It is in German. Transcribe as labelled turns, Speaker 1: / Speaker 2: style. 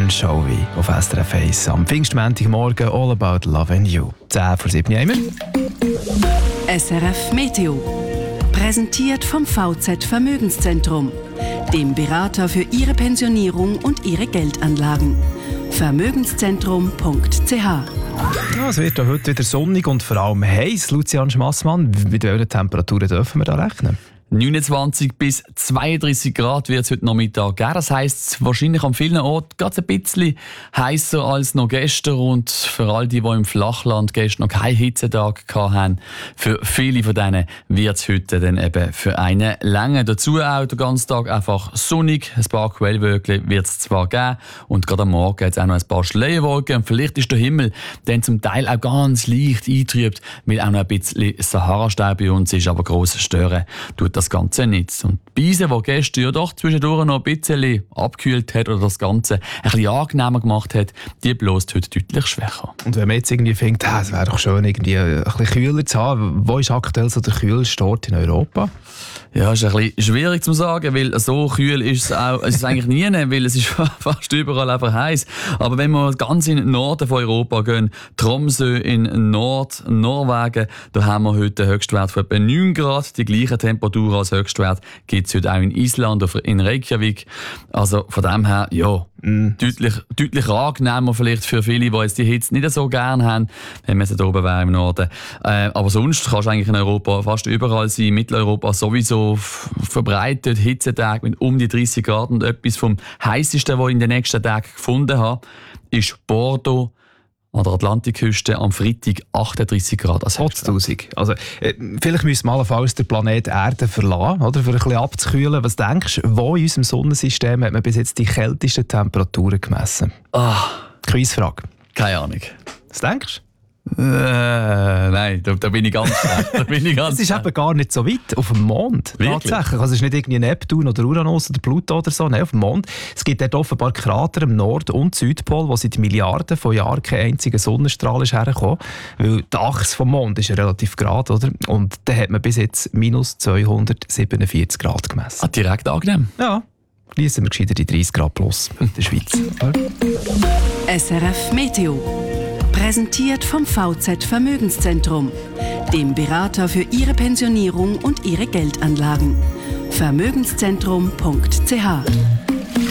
Speaker 1: Showy auf SRF 1 am Pfingstmontagmorgen All About Love and You. 10 vor 7 Uhr.
Speaker 2: SRF Meteo. Präsentiert vom VZ Vermögenszentrum, dem Berater für Ihre Pensionierung und Ihre Geldanlagen. Vermögenszentrum.ch.
Speaker 1: Ja, es wird heute wieder sonnig und vor allem heiß. Lucian Schmassmann, mit welchen Temperaturen dürfen wir da rechnen?
Speaker 3: 29 bis 32 Grad wird es heute Nachmittag geben. Das heisst, wahrscheinlich an vielen Orten ganz ein bisschen heißer als noch gestern. Und für all die im Flachland gestern noch keinen Hitzetag hatten, für viele von denen wird es heute dann eben für einen Länge. Dazu auch den ganzen Tag einfach sonnig. Ein paar Quellwölkchen wird es zwar geben und gerade am Morgen hat es auch noch ein paar Schleierwolken. Und vielleicht ist der Himmel dann zum Teil auch ganz leicht eingetrübt, weil auch noch ein bisschen Sahara-Staub bei uns ist. Aber grosses Stören tut das Ganze nicht. Und die Beise, die gestern ja doch zwischendurch noch ein bisschen abgekühlt hat oder das Ganze ein bisschen angenehmer gemacht hat, die bläst heute deutlich schwächer.
Speaker 1: Und wenn man jetzt irgendwie findet, es wäre doch schön, irgendwie ein bisschen kühler zu haben, wo ist aktuell so der kühlste Ort in Europa?
Speaker 3: Ja, ist ein bisschen schwierig zu sagen, weil so kühl ist es eigentlich nie, weil es ist fast überall einfach heiß. Aber wenn wir ganz in den Norden von Europa gehen, Tromsø in Norwegen, da haben wir heute einen Höchstwert von etwa 9 Grad. Die gleiche Temperatur als Höchstwert gibt es heute auch in Island oder in Reykjavik. Also von dem her, ja, deutlich angenehmer vielleicht für viele, die jetzt die Hitze nicht so gerne haben, wenn man sie da oben wäre im Norden. Aber sonst kannst du eigentlich in Europa fast überall sein, Mitteleuropa sowieso verbreitet, Hitzetage mit um die 30 Grad und etwas vom heißesten, was ich in den nächsten Tagen gefunden habe, ist Bordeaux an der Atlantikküste am Freitag 38 Grad. Also
Speaker 1: vielleicht müssen wir allenfalls den Planet Erde verlassen, oder, für ein bisschen abzukühlen. Was denkst du, wo in unserem Sonnensystem hat man bis jetzt die kältesten Temperaturen gemessen? Quizfrage.
Speaker 3: Keine Ahnung.
Speaker 1: Was denkst du?
Speaker 3: Nein, da bin ich ganz schlecht.
Speaker 1: Es ist eben gar nicht so weit. Auf dem Mond.
Speaker 3: Wirklich?
Speaker 1: Tatsächlich. Also es ist nicht irgendwie Neptun oder Uranus oder Pluto oder so. Nein, auf dem Mond. Es gibt dort offenbar Krater im Nord- und Südpol, wo seit Milliarden von Jahren kein einziger Sonnenstrahl ist hergekommen. Weil die Achse vom Mond ist ja relativ gerade, oder? Und da hat man bis jetzt minus 247 Grad gemessen.
Speaker 3: Direkt angenehm.
Speaker 1: Ja. Schließen wir gescheiter die 30 Grad plus in der Schweiz.
Speaker 2: SRF Meteo. Präsentiert vom VZ Vermögenszentrum, dem Berater für Ihre Pensionierung und Ihre Geldanlagen. Vermögenszentrum.ch.